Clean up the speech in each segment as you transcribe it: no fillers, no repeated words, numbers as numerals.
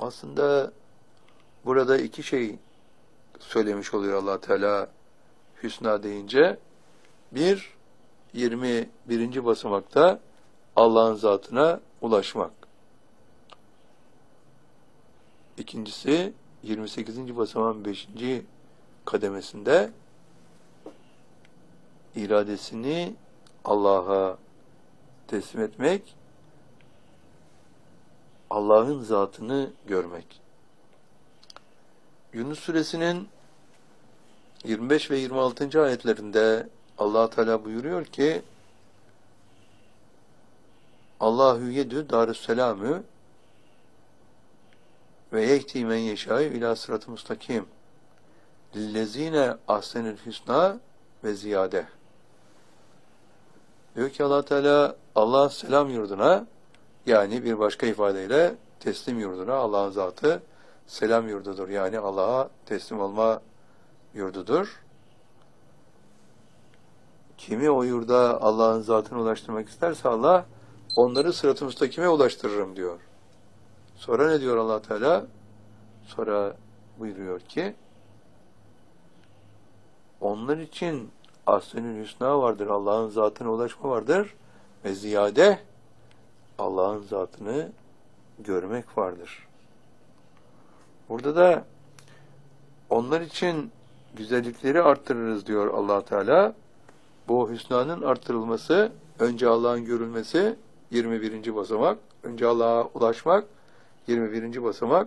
Aslında burada iki şey söylemiş oluyor Allah Teala Hüsna deyince. Bir, 21. basamakta Allah'ın zatına ulaşmak. İkincisi 28. basamağın 5. kademesinde iradesini Allah'a teslim etmek, Allah'ın zatını görmek. Yunus suresinin 25 ve 26. ayetlerinde Allah Teala buyuruyor ki Allahu yedü darüsselamü ve yehdi men yeşâ'ü ilâ sırat-ı mustakim lillezîne ahsenül hüsnâ ve ziyade. Diyor ki Allah Teala Allah selam yurduna, yani bir başka ifadeyle teslim yurduna, Allah'ın zatı selam yurdudur. Yani Allah'a teslim olma yurdudur. Kimi o yurda Allah'ın zatına ulaştırmak isterse Allah onları sırat-ı müstakime ulaştırırım diyor. Sonra ne diyor Allah Teala? Sonra buyuruyor ki onlar için aslen-ül hüsna vardır. Allah'ın zatına ulaşma vardır. Ve ziyade Allah'ın zatını görmek vardır. Burada da onlar için güzellikleri arttırırız diyor Allah Teala. Bu hüsnanın arttırılması, önce Allah'ın görülmesi 21. basamak, önce Allah'a ulaşmak 21. basamak,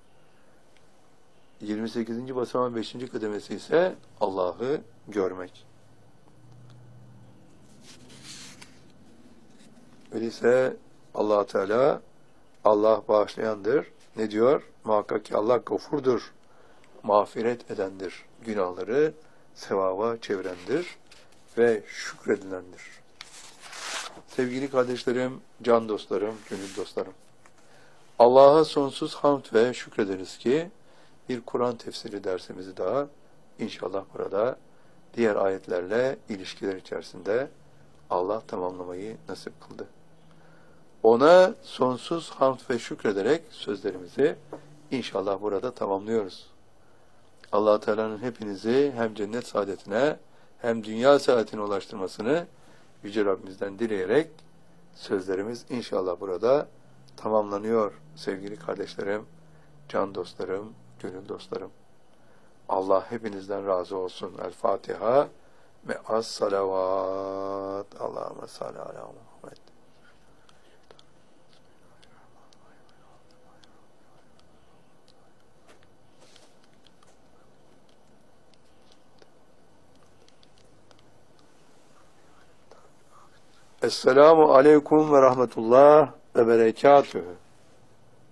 28. basamağın 5. kademesi ise Allah'ı görmek. Öyleyse Allah Teala Allah bağışlayandır. Ne diyor? Muhakkak ki Allah gafurdur. Mağfiret edendir. Günahları sevaba çevirendir ve şükredilendir. Sevgili kardeşlerim, can dostlarım, gönül dostlarım. Allah'a sonsuz hamd ve şükrederiz ki bir Kur'an tefsiri dersimizi daha inşallah burada diğer ayetlerle ilişkiler içerisinde Allah tamamlamayı nasip kıldı. Ona sonsuz hamd ve şükrederek sözlerimizi inşallah burada tamamlıyoruz. Allah Teala'nın hepinizi hem cennet saadetine hem dünya saadetine ulaştırmasını Yüce Rabbimizden dileyerek sözlerimiz inşallah burada tamamlanıyor sevgili kardeşlerim, can dostlarım, gönül dostlarım. Allah hepinizden razı olsun. El Fatiha ve as-salavat. Allahümme salli ala Muhammed. Esselamu aleyküm ve rahmetullah ve berekatühü.